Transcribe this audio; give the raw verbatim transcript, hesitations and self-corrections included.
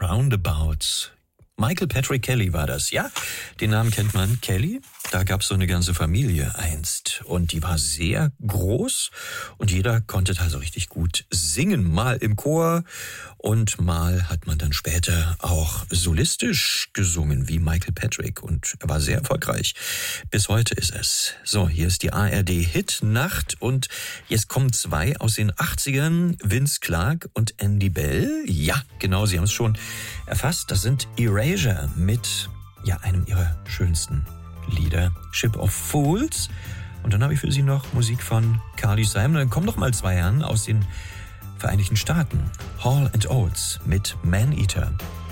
Roundabouts. Michael Patrick Kelly war das, ja? Den Namen kennt man. Kelly, da gab's so eine ganze Familie einst. Und die war sehr groß und jeder konnte da so richtig gut singen. Mal im Chor und mal hat man dann später auch solistisch gesungen, wie Michael Patrick. Und er war sehr erfolgreich. Bis heute ist es. So, hier ist die A R D-Hit-Nacht und jetzt kommen zwei aus den achtzigern, Vince Clarke und Andy Bell. Ja, genau, Sie haben es schon erfasst. Das sind Erasure mit ja, einem ihrer schönsten Lieder, Ship of Fools. Und dann habe ich für Sie noch Musik von Carly Simon. Dann kommen noch mal zwei an aus den Vereinigten Staaten. Hall and Oates mit Man Eater.